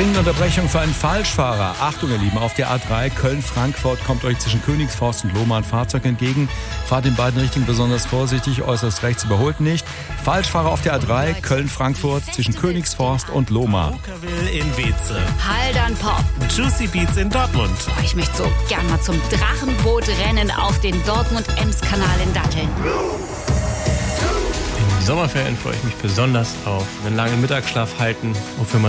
Dringende Unterbrechung für einen Falschfahrer. Achtung, ihr Lieben, auf der A3 Köln-Frankfurt kommt euch zwischen Königsforst und Lohmar ein Fahrzeug entgegen. Fahrt in beiden Richtungen besonders vorsichtig, äußerst rechts überholt nicht. Falschfahrer auf der A3 Köln-Frankfurt zwischen Königsforst und Lohmar. Bukerville in Weze. Haldern Pop. Juicy Beats in Dortmund. Ich möchte so gern mal zum Drachenbootrennen auf den Dortmund-Ems-Kanal in Datteln. In die Sommerferien freue ich mich besonders auf einen langen Mittagsschlaf halten, wofür man